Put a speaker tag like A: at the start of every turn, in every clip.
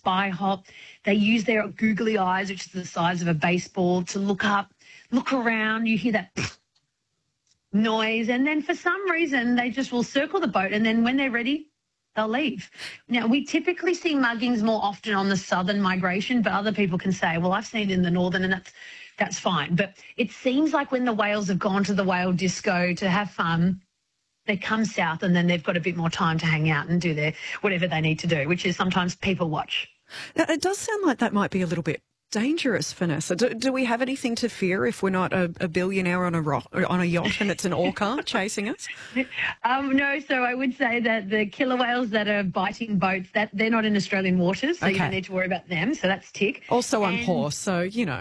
A: spy hop. They use their googly eyes, which is the size of a baseball, to look up, look around. You hear that noise, and then for some reason they just will circle the boat, and then when they're ready, they'll leave. Now, we typically see muggings more often on the southern migration, but other people can say, well, I've seen it in the northern, and that's fine. But it seems like when the whales have gone to the whale disco to have fun, they come south, and then they've got a bit more time to hang out and do their whatever they need to do, which is sometimes people watch.
B: Now, it does sound like that might be a little bit dangerous, Vanessa. Do we have anything to fear if we're not a billionaire on a yacht and it's an orca chasing us?
A: No, so I would say that the killer whales that are biting boats, that they're not in Australian waters, so you don't need to worry about them. So that's tick.
B: Also, I'm poor, so you know.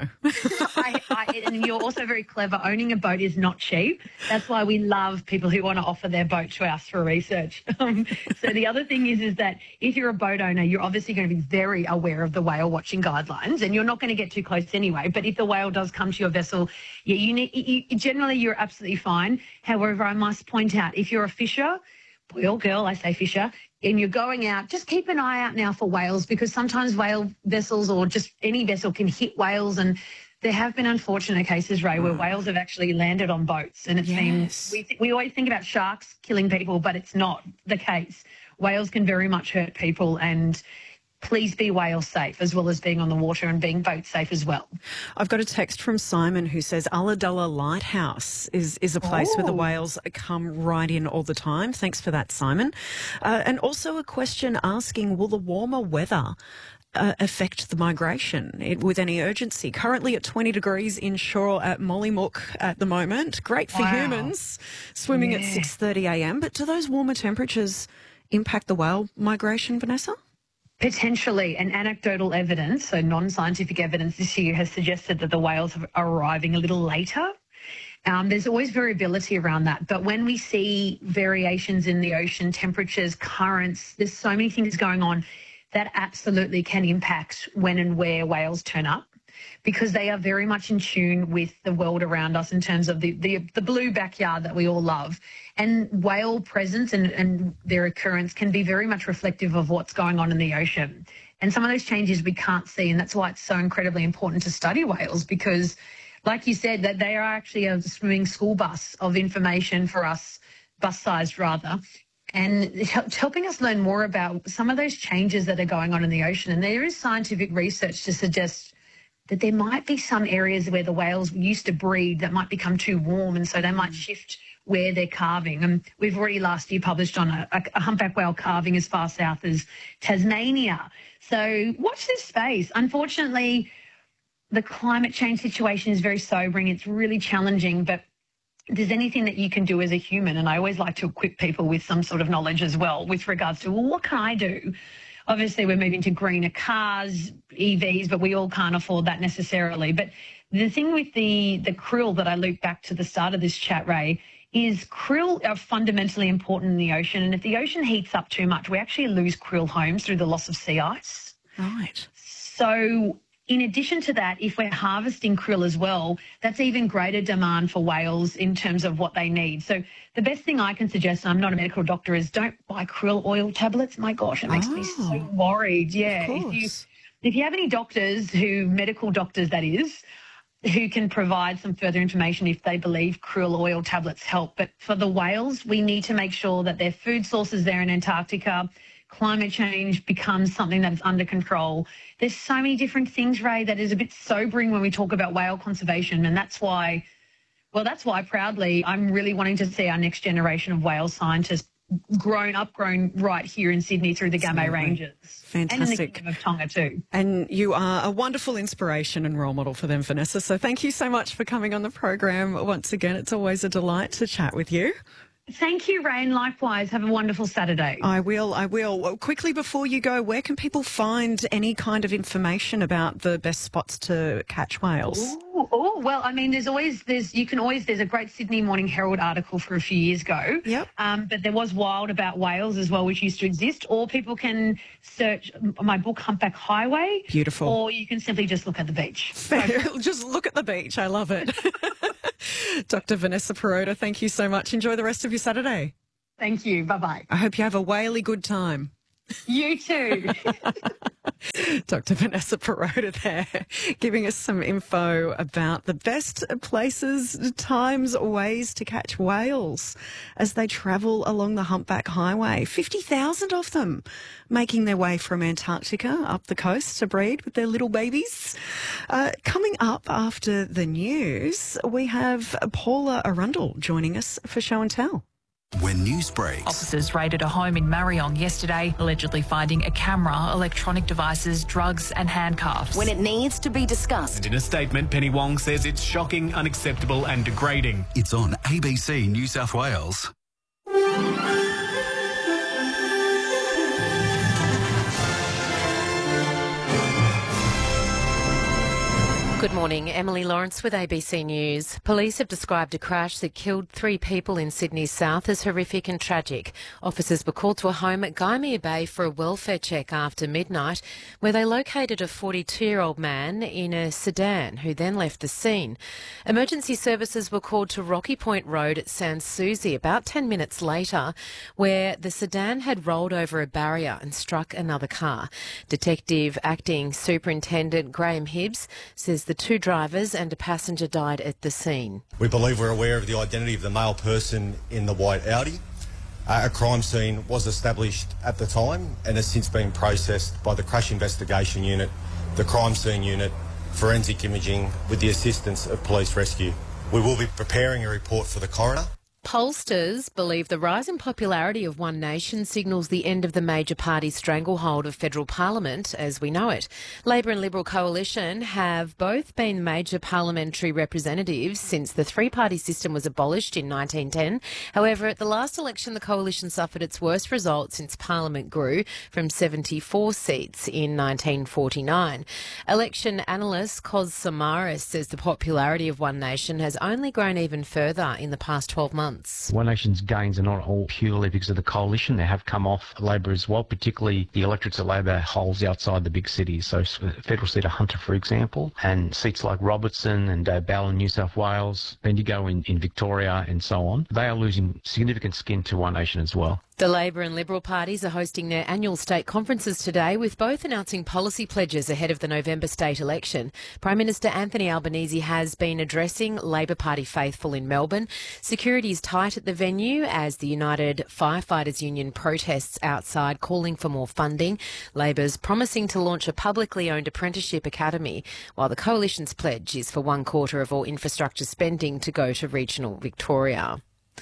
A: And you're also very clever. Owning a boat is not cheap. That's why we love people who want to offer their boat to us for research. So the other thing is that if you're a boat owner, you're obviously going to be very aware of the whale watching guidelines, and you're not going to get too close anyway. But if the whale does come to your vessel, generally you're absolutely fine. However, I must point out, if you're a fisher, boy or girl, I say fisher, and you're going out, just keep an eye out now for whales, because sometimes whale vessels or just any vessel can hit whales, and there have been unfortunate cases, Ray, where whales have actually landed on boats, and it's been, we always think about sharks killing people, but it's not the case. Whales can very much hurt people, and please be whale safe, as well as being on the water and being boat safe as well.
B: I've got a text from Simon who says Ulladulla Lighthouse is a place where the whales come right in all the time. Thanks for that, Simon. And also a question asking, will the warmer weather affect the migration with any urgency? Currently at 20 degrees inshore at Mollymook at the moment. Great for humans swimming at 6:30 a.m. But do those warmer temperatures impact the whale migration, Vanessa?
A: Potentially, and anecdotal evidence, so non-scientific evidence this year has suggested that the whales are arriving a little later. There's always variability around that, but when we see variations in the ocean, temperatures, currents, there's so many things going on that absolutely can impact when and where whales turn up, because they are very much in tune with the world around us in terms of the blue backyard that we all love. And whale presence and their occurrence can be very much reflective of what's going on in the ocean. And some of those changes we can't see, and that's why it's so incredibly important to study whales, because, like you said, that they are actually a swimming school bus of information for us, bus-sized rather, and it's helping us learn more about some of those changes that are going on in the ocean. And there is scientific research to suggest that there might be some areas where the whales used to breed that might become too warm, and so they might shift where they're calving. And we've already last year published on a humpback whale calving as far south as Tasmania. So watch this space. Unfortunately, the climate change situation is very sobering. It's really challenging, but if there's anything that you can do as a human, and I always like to equip people with some sort of knowledge as well with regards to, well, what can I do? Obviously, we're moving to greener cars, EVs, but we all can't afford that necessarily. But the thing with the krill that I loop back to the start of this chat, Ray, is krill are fundamentally important in the ocean. And if the ocean heats up too much, we actually lose krill homes through the loss of sea ice.
B: Right.
A: So in addition to that, if we're harvesting krill as well, that's even greater demand for whales in terms of what they need. So the best thing I can suggest, and I'm not a medical doctor, is don't buy krill oil tablets. My gosh, it makes me so worried. Yeah. If you have any doctors medical doctors that is, who can provide some further information if they believe krill oil tablets help. But for the whales, we need to make sure that their food sources there in Antarctica, climate change becomes something that is under control. There's so many different things, Ray, that is a bit sobering when we talk about whale conservation. And that's why proudly I'm really wanting to see our next generation of whale scientists grown right here in Sydney through the Gamay Ranges.
B: Fantastic.
A: And in the Kingdom of Tonga too.
B: And you are a wonderful inspiration and role model for them, Vanessa. So thank you so much for coming on the program once again. It's always a delight to chat with you.
A: Thank you, Ray, and likewise. Have a wonderful Saturday.
B: I will. Well, quickly before you go, where can people find any kind of information about the best spots to catch whales?
A: Well, I mean, there's a great Sydney Morning Herald article from a few years ago.
B: Yep.
A: But there was Wild About Whales as well, which used to exist. Or people can search my book, Humpback Highway.
B: Beautiful.
A: Or you can simply just look at the beach.
B: Just look at the beach. I love it. Dr. Vanessa Perrotta, thank you so much. Enjoy the rest of your Saturday.
A: Thank you. Bye-bye.
B: I hope you have a whaley good time.
A: You too.
B: Dr. Vanessa Perota there, giving us some info about the best places, times, ways to catch whales as they travel along the Humpback Highway. 50,000 of them making their way from Antarctica up the coast to breed with their little babies. Coming up after the news, we have Paula Arundel joining us for Show and Tell.
C: When news breaks,
D: officers raided a home in Marion yesterday, allegedly finding a camera, electronic devices, drugs and handcuffs.
E: When it needs to be discussed.
F: And in a statement, Penny Wong says it's shocking, unacceptable and degrading.
C: It's on ABC New South Wales.
G: Good morning, Emily Lawrence with ABC News. Police have described a crash that killed 3 people in Sydney's south as horrific and tragic. Officers were called to a home at Gymea Bay for a welfare check after midnight, where they located a 42-year-old man in a sedan who then left the scene. Emergency services were called to Rocky Point Road at Sans Souci about 10 minutes later, where the sedan had rolled over a barrier and struck another car. Detective Acting Superintendent Graham Hibbs says the 2 drivers and a passenger died at the scene.
H: We believe we're aware of the identity of the male person in the white Audi. A crime scene was established at the time and has since been processed by the Crash Investigation Unit, the Crime Scene Unit, Forensic Imaging with the assistance of Police Rescue. We will be preparing a report for the coroner.
G: Pollsters believe the rise in popularity of One Nation signals the end of the major party stranglehold of federal parliament as we know it. Labor and Liberal coalition have both been major parliamentary representatives since the 3-party system was abolished in 1910. However, at the last election, the coalition suffered its worst result since Parliament grew from 74 seats in 1949. Election analyst Kos Samaras says the popularity of One Nation has only grown even further in the past 12 months.
I: One Nation's gains are not all purely because of the coalition. They have come off Labor as well, particularly the electorates that Labor holds outside the big cities. So federal seat of Hunter, for example, and seats like Robertson and Bell in New South Wales, Bendigo in Victoria and so on. They are losing significant skin to One Nation as well.
G: The Labor and Liberal parties are hosting their annual state conferences today, with both announcing policy pledges ahead of the November state election. Prime Minister Anthony Albanese has been addressing Labor Party faithful in Melbourne. Security is tight at the venue as the United Firefighters Union protests outside, calling for more funding. Labor's promising to launch a publicly owned apprenticeship academy, while the Coalition's pledge is for 1/4 of all infrastructure spending to go to regional Victoria.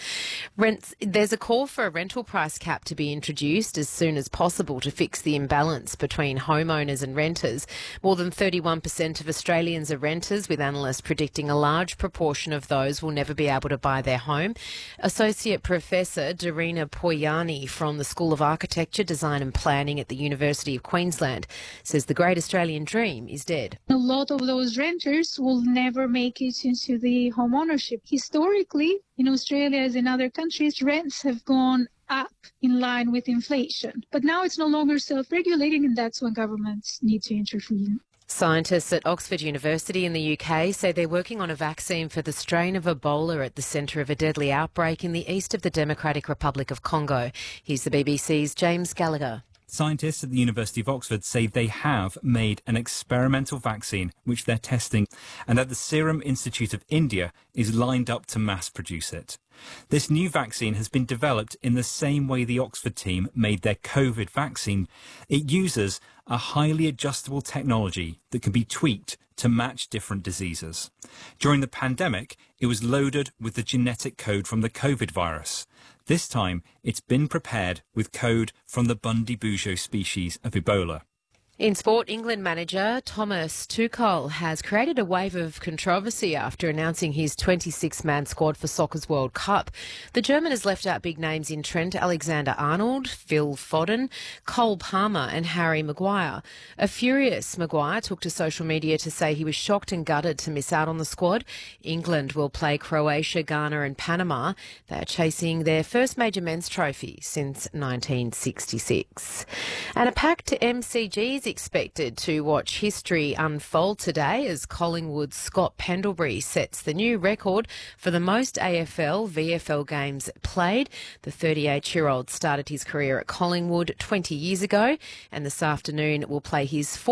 G: There's a call for a rental price cap to be introduced as soon as possible to fix the imbalance between homeowners and renters. More than 31% of Australians are renters, with analysts predicting a large proportion of those will never be able to buy their home. Associate Professor Darina Poyani from the School of Architecture, Design and Planning at the University of Queensland says the great Australian dream is dead.
J: A lot of those renters will never make it into the home ownership. Historically, in Australia as in other countries, rents have gone up in line with inflation. But now it's no longer self-regulating, and that's when governments need to intervene.
G: Scientists at Oxford University in the UK say they're working on a vaccine for the strain of Ebola at the centre of a deadly outbreak in the east of the Democratic Republic of Congo. Here's the BBC's James Gallagher.
K: Scientists at the University of Oxford say they have made an experimental vaccine which they're testing, and that the Serum Institute of India is lined up to mass produce it. This new vaccine has been developed in the same way the Oxford team made their COVID vaccine. It uses a highly adjustable technology that can be tweaked to match different diseases. During the pandemic, it was loaded with the genetic code from the COVID virus. This time, it's been prepared with code from the Bundibugyo species of Ebola.
G: In sport, England manager Thomas Tuchel has created a wave of controversy after announcing his 26-man squad for Soccer's World Cup. The German has left out big names in Trent Alexander-Arnold, Phil Foden, Cole Palmer and Harry Maguire. A furious Maguire took to social media to say he was shocked and gutted to miss out on the squad. England will play Croatia, Ghana and Panama. They are chasing their first major men's trophy since 1966. And a packed MCG is expected to watch history unfold today as Collingwood's Scott Pendlebury sets the new record for the most AFL-VFL games played. The 38-year-old started his career at Collingwood 20 years ago and this afternoon will play his